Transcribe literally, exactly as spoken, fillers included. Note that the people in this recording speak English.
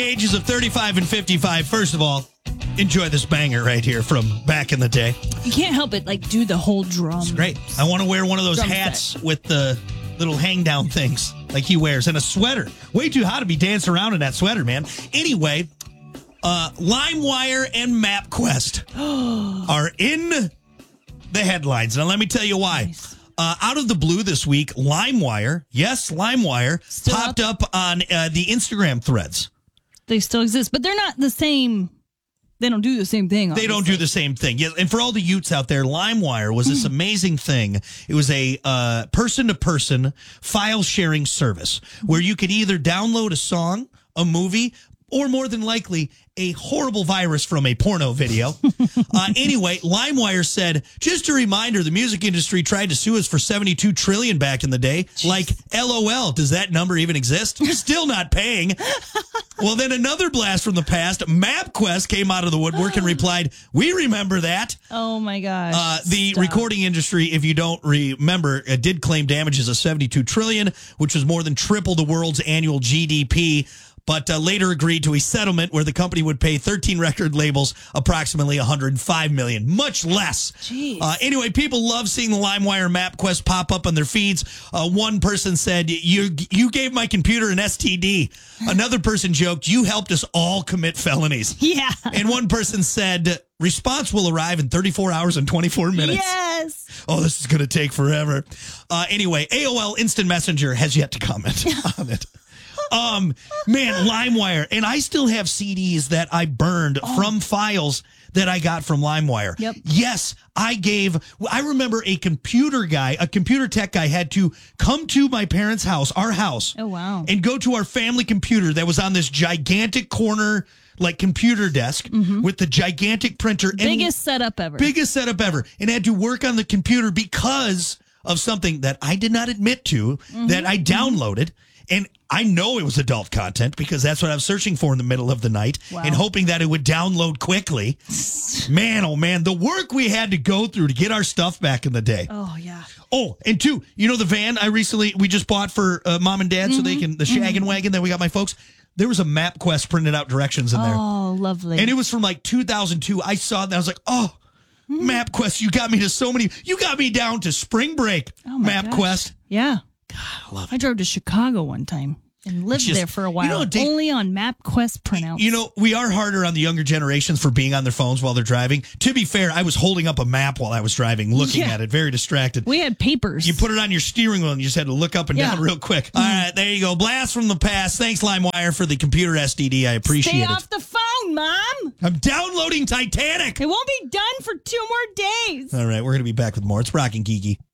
Ages of thirty-five and fifty-five. First of all, enjoy this banger right here from back in the day. You can't help it, like, do the whole drum. It's great. I want to wear one of those Drum hats set. with the little hang down things like he wears and a sweater. Way too hot to be dancing around in that sweater, man. Anyway, uh, LimeWire and MapQuest are in the headlines. Now, let me tell you why. Nice. Uh, out of the blue this week, LimeWire, yes, LimeWire, Still popped up, up on uh, the Instagram threads. They still exist, but they're not the same. They don't do the same thing. They Obviously. don't do the same thing. Yeah, and for all the Utes out there, LimeWire was this amazing thing. It was a uh, person-to-person file sharing service where you could either download a song, a movie, or more than likely, a horrible virus from a porno video. uh, anyway, LimeWire said, just a reminder, the music industry tried to sue us for seventy-two trillion dollars back in the day. Jeez. Like, LOL, does that number even exist? Still not paying. Well, then another blast from the past, MapQuest came out of the woodwork and replied, we remember that. Oh, my gosh. Uh, the Stop. recording industry, if you don't remember, uh, did claim damages of seventy-two trillion dollars, which was more than triple the world's annual G D P. But uh, later agreed to a settlement where the company would pay thirteen record labels approximately one hundred five million dollars, much less. Jeez. Uh, anyway, people love seeing the LimeWire MapQuest pop up on their feeds. Uh, one person said, you you gave my computer an S T D. Another person joked, you helped us all commit felonies. Yeah. And one person said, response will arrive in thirty-four hours and twenty-four minutes. Yes. Oh, this is going to take forever. Uh, anyway, A O L Instant Messenger has yet to comment on it. Um, man, LimeWire. And I still have C Ds that I burned oh. from files that I got from LimeWire. Yep. Yes, I gave, I remember a computer guy, a computer tech guy had to come to my parents' house, our house. Oh, wow. And go to our family computer that was on this gigantic corner, like computer desk mm-hmm. with the gigantic printer. Biggest and, setup ever. Biggest setup ever. And had to work on the computer because of something that I did not admit to, mm-hmm. that I downloaded. And I know it was adult content because that's what I was searching for in the middle of the night wow. and hoping that it would download quickly. Man, oh man, the work we had to go through to get our stuff back in the day. Oh, yeah. Oh, and two, you know the van I recently, we just bought for uh, mom and dad mm-hmm. so they can, the shaggin' mm-hmm. wagon that we got my folks. There was a MapQuest printed out directions in there. Oh, lovely. And it was from like two thousand two. I saw it and I was like, oh, mm-hmm. MapQuest, you got me to so many, you got me down to spring break, oh my MapQuest. Gosh. Yeah. God, I love it. I drove to Chicago one time and lived just, there for a while, you know, Dave, only on MapQuest printouts. You know, we are harder on the younger generations for being on their phones while they're driving. To be fair, I was holding up a map while I was driving, looking yeah. at it, very distracted. We had papers. You put it on your steering wheel and you just had to look up and yeah. down real quick. Mm-hmm. All right, there you go. Blast from the past. Thanks, LimeWire, for the computer S D D. I appreciate Stay it. Stay off the phone, Mom. I'm downloading Titanic. It won't be done for two more days. All right, we're going to be back with more. It's Brock and Kiki.